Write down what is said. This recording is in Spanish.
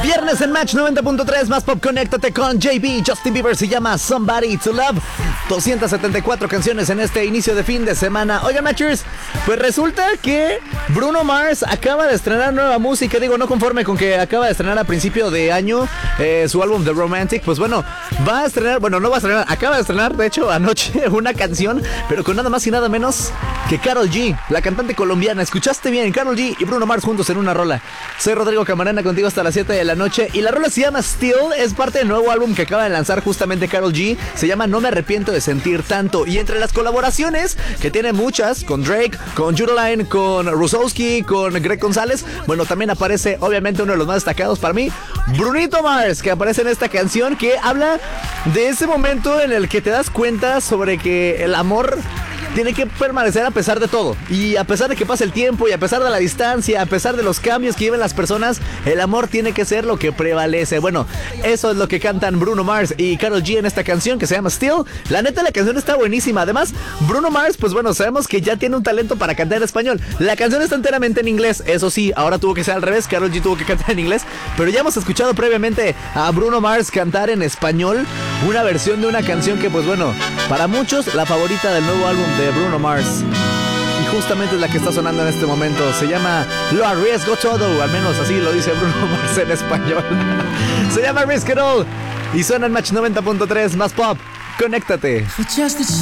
Viernes en Match 90.3, más pop, conéctate con JB. Justin Bieber se llama Somebody to Love. 274 canciones en este inicio de fin de semana. Oigan, Matchers, pues resulta que Bruno Mars acaba de estrenar nueva música. Digo, no conforme con que acaba de estrenar a principio de año su álbum The Romantic. Pues bueno, va a estrenar, bueno, no va a estrenar, acaba de estrenar, de hecho, anoche una canción, pero con nada más y nada menos que Karol G, la cantante colombiana. Escuchaste bien, Karol G y Bruno Mars juntos en una rola. Soy Rodrigo Camarena, contigo hasta las 7 de la noche. Y la rola se llama Still, es parte del nuevo álbum que acaba de lanzar justamente Karol G. Se llama No me arrepiento de sentir tanto. Y entre las colaboraciones, que tiene muchas, con Drake, con Judeline, con Rusowski, con Greg González, bueno, también aparece obviamente uno de los más destacados para mí, Brunito Mars, que aparece en esta canción que habla de ese momento en el que te das cuenta sobre que el amor tiene que permanecer a pesar de todo. Y a pesar de que pase el tiempo, y a pesar de la distancia, a pesar de los cambios que lleven las personas, el amor tiene que ser lo que prevalece. Bueno, eso es lo que cantan Bruno Mars y Karol G en esta canción que se llama Still. La neta, la canción está buenísima. Además, Bruno Mars, pues bueno, sabemos que ya tiene un talento para cantar en español. La canción está enteramente en inglés. Eso sí, ahora tuvo que ser al revés. Karol G tuvo que cantar en inglés. Pero ya hemos escuchado previamente a Bruno Mars cantar en español una versión de una canción que, pues bueno, para muchos la favorita del nuevo álbum de Bruno Mars, y justamente es la que está sonando en este momento. Se llama Lo arriesgo todo, al menos así lo dice Bruno Mars en español. Se llama Risk It All y suena en Match 90.3, más pop. Conéctate.